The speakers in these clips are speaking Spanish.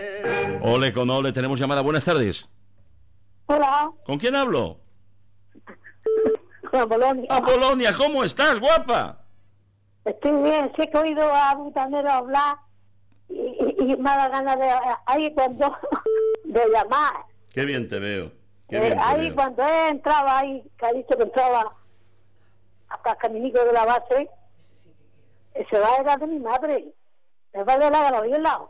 Ole con ole, tenemos llamada. Buenas tardes. Hola. ¿Con quién hablo? Con Polonia. Polonia, ¿cómo estás, guapa? Estoy bien, sé que he oído a Butanero hablar y me da ganas de ahí cuando de llamar. Qué bien te veo. Qué bien te ahí veo. Cuando él entraba ahí, que ha dicho que entraba hasta el caminico de la base, ese va era de mi madre, el va de la Gabriela,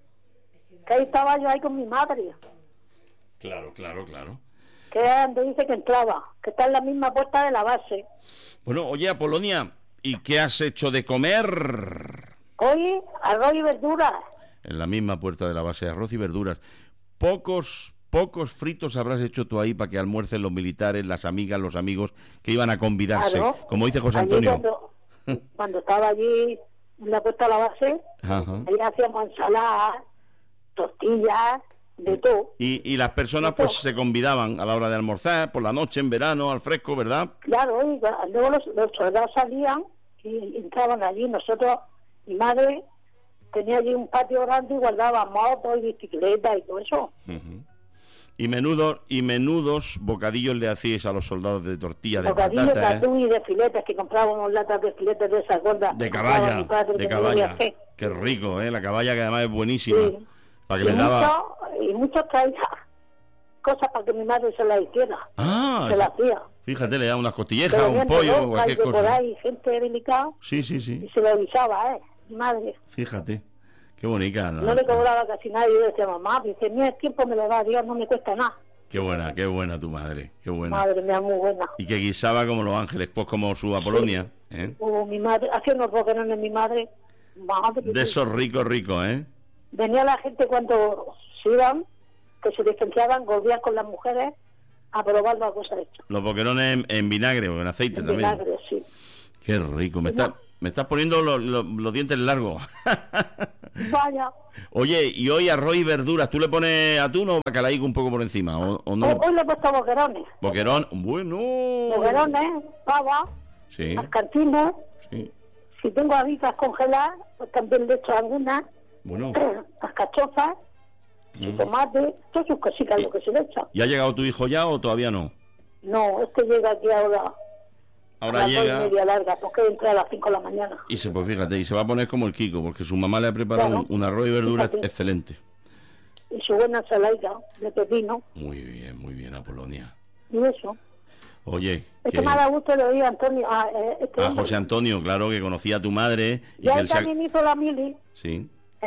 que ahí estaba yo ahí con mi madre. Claro. Que es donde dice que entraba, que está en la misma puerta de la base. Bueno, oye, a Polonia, ¿y qué has hecho de comer? Hoy, arroz y verduras. En la misma puerta de la base, arroz y verduras. Pocos fritos habrás hecho tú ahí para que almuercen los militares, las amigas, los amigos que iban a convidarse. Claro. Como dice José Allí Antonio. cuando estaba allí en la puerta de la base, Ajá. ahí hacíamos ensaladas, tortillas, de todo. Y las personas pues se convidaban a la hora de almorzar, por la noche, en verano, al fresco, ¿verdad? Claro, y luego los soldados salían y entraban allí. Nosotros, mi madre tenía allí un patio grande y guardaba motos y bicicletas y todo eso. Uh-huh. Y menudos bocadillos le hacíais a los soldados de tortilla, de Bocadillos de patata, atún y de filetes, que comprábamos latas de filetes de esas gordas. de Compraba mi padre, caballa, de que me debía caballa. hacer. Qué rico, la caballa, que además es buenísima. Sí. Para que les daba... Y muchos traían cosas para que mi madre se las hiciera. Se las hacía. Fíjate, le daba unas costillejas, un pollo, cualquier cosa. Por ahí, gente delicada. Sí. Y se lo avisaba, mi madre. Fíjate, qué bonita. No le cobraba casi nadie. Yo decía, mamá, dice, mira, el tiempo me lo da, Dios, no me cuesta nada. Qué buena tu madre, qué buena. Madre mía, muy buena. Y que guisaba como los ángeles, pues como su Apolonia. Sí. Mi madre, hacía unos boquerones mi madre. Madre, de esos ricos, ¿eh? Venía la gente cuando se iban, que se licenciaban, volvían con las mujeres a probar la cosa hecha. Los boquerones en vinagre o en aceite en también. Vinagre, sí. Qué rico, me estás poniendo los dientes largos. Vaya. Oye, y hoy arroz y verduras, ¿tú le pones atún o bacalaico un poco por encima? ¿O no? Hoy le he puesto boquerones. Boquerón, bueno. Boquerones, pava, sí. Cantinas. Sí. Si tengo habitas congeladas, pues también le echo algunas. Bueno. Las cachofas, tomate, todas sus cositas, lo que se le echa. ¿Y ha llegado tu hijo ya o todavía no? No, llega aquí ahora. Ahora llega. Media larga, porque entra a las 5 de la mañana. Y pues fíjate, y se va a poner como el Kiko, porque su mamá le ha preparado un arroz y verduras excelente. Y su buena ensalada de pepino. Muy bien, Apolonia. Y eso. Oye, es que me da gusto le oí a Antonio. A José Antonio, claro, que conocía a tu madre. Y él también hizo la mili. Sí.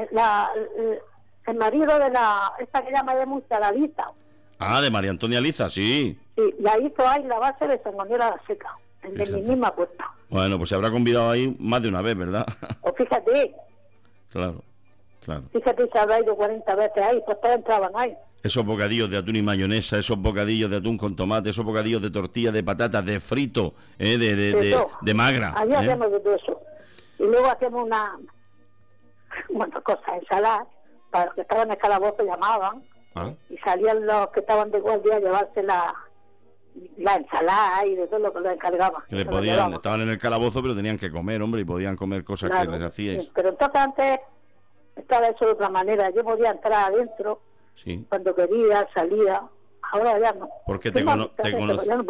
El marido de esta que llama de Mucha, la Liza. Ah, de María Antonia Liza, sí. Sí, la hizo ahí la base de San Manuel a la Seca, de mi misma puerta. Bueno, pues se habrá convidado ahí más de una vez, ¿verdad? O fíjate. Claro. Fíjate, se habrá ido 40 veces ahí, pues todos entraban ahí. Esos bocadillos de atún y mayonesa, esos bocadillos de atún con tomate, esos bocadillos de tortilla, de patatas, de frito, de magra. Allí hacemos de todo eso. Y luego hacemos cosas, ensaladas, para los que estaban en el calabozo llamaban, y salían los que estaban de guardia a llevarse la ensalada y de todo lo que les encargaban. Que estaban en el calabozo, pero tenían que comer, hombre, y podían comer cosas que les hacíais. Sí, pero entonces antes estaba eso de otra manera. Yo podía entrar adentro cuando quería, salía. Ahora ya no. Porque te conocían.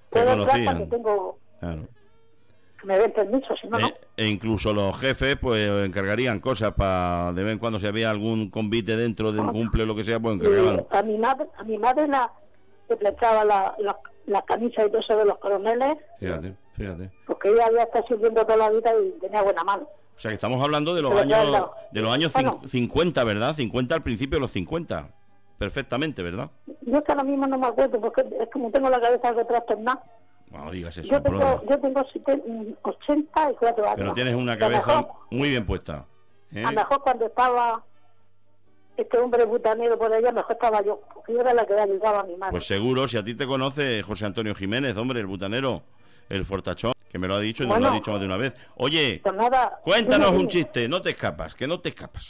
Claro. Que me den permiso, si no, no. E incluso los jefes pues encargarían cosas para de vez en cuando, si había algún convite dentro de un cumple o lo que sea, pues encargaban. A mi madre le planchaba las camisas y todo eso de los coroneles. Fíjate. Porque ella había estado sirviendo toda la vida y tenía buena mano. O sea que estamos hablando de los años 50, ¿verdad? 50 al principio de los 50. Perfectamente, ¿verdad? Yo hasta ahora mismo no me acuerdo, porque es como tengo la cabeza algo trastornada. No digas eso. Yo tengo 84 años. Pero tienes una cabeza muy bien puesta. A lo mejor cuando estaba este hombre butanero por allá, mejor estaba yo, porque yo era la que ayudaba a mi madre. Pues seguro, si a ti te conoce José Antonio Jiménez, hombre, el butanero, el fortachón, que me lo ha dicho y nos lo ha dicho más de una vez. Oye, pues nada, cuéntanos un chiste, no te escapas, que no te escapas.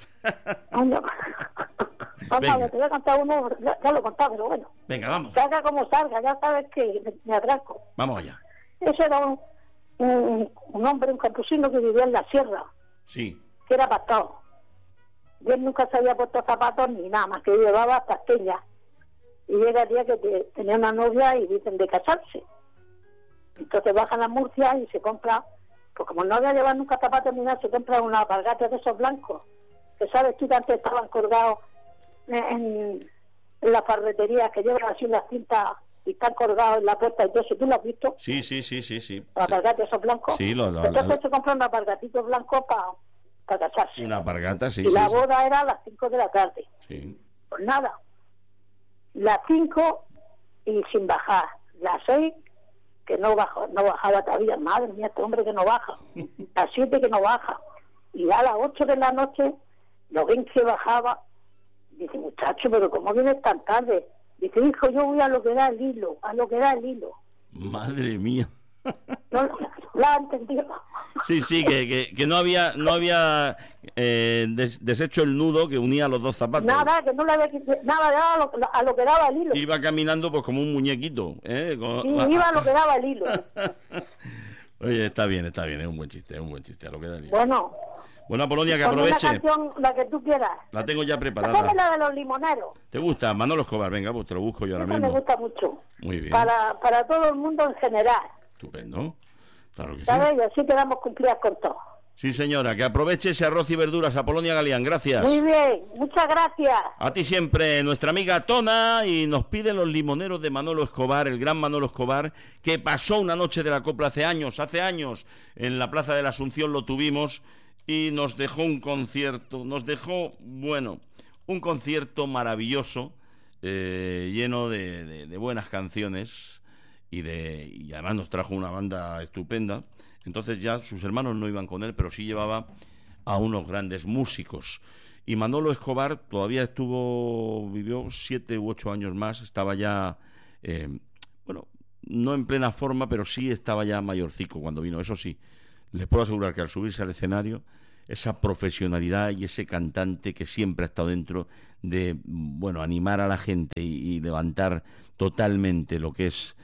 Vamos, te voy a contar uno, ya lo he contado, pero bueno. Venga, vamos. Salga como salga, ya sabes que me atraco. Vamos allá. Ese era un hombre, un campesino que vivía en la sierra. Sí. Que era pastado. Y él nunca se había puesto zapatos ni nada más, que llevaba pastillas. Y llega el día que tenía una novia y dicen de casarse. Entonces bajan a Murcia y se compra, pues como no había llevado nunca zapatos ni nada, se compra una alpargata de esos blancos, que sabes tú que antes estaban colgados en las ferreterías, que llevan así las cintas y están colgados en la puerta y todo eso. ¿Tú lo has visto? Sí. Los alpargatas esos blancos. Sí, entonces se compra un alpargatito blanco para casarse. una alpargata, sí. Y la boda era a las 5 de la tarde. Sí. Pues nada, las 5 y sin bajar, las 6 que no bajaba todavía, madre mía, este hombre que no baja, las 7 que no baja, y a las 8 de la noche lo ven que bajaba. Dice, muchacho, pero ¿cómo vienes tan tarde? Dice, hijo, yo voy a lo que da el hilo, Madre mía. No lo ha entendido. Sí, que no había deshecho el nudo que unía los dos zapatos. Nada, que no le había nada, era a lo que daba el hilo. Iba caminando pues como un muñequito, ¿eh? Sí, iba a lo que daba el hilo. Oye, está bien, es un buen chiste, a lo que da el hilo. Bueno, Apolonia, que pon aproveche. una canción, la que tú quieras. La tengo ya preparada. Póngame la de los limoneros. ¿Te gusta? Manolo Escobar, venga, pues te lo busco yo ahora Eso mismo. me gusta mucho. Muy bien. Para todo el mundo en general. Estupendo. Claro que sí. ¿Sabes? Y así quedamos cumplidas con todo. Sí, señora, que aproveche ese arroz y verduras. Apolonia Galián, gracias. Muy bien, muchas gracias. A ti siempre, nuestra amiga Tona, y nos piden los limoneros de Manolo Escobar, el gran Manolo Escobar, que pasó una noche de la copla hace años, en la Plaza de la Asunción lo tuvimos, y nos dejó un concierto, un maravilloso, lleno de buenas canciones, y además nos trajo una banda estupenda. Entonces ya sus hermanos no iban con él, pero sí llevaba a unos grandes músicos. Y Manolo Escobar todavía vivió 7 u 8 años más, estaba ya, no en plena forma, pero sí estaba ya mayorcico cuando vino. Eso sí, les puedo asegurar que al subirse al escenario, esa profesionalidad y ese cantante que siempre ha estado dentro de, animar a la gente y levantar totalmente lo que es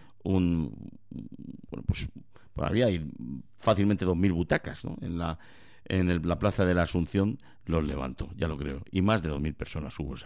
había fácilmente 2.000 butacas, ¿no? En la Plaza de la Asunción los levantó, ya lo creo, y más de 2.000 personas hubo esa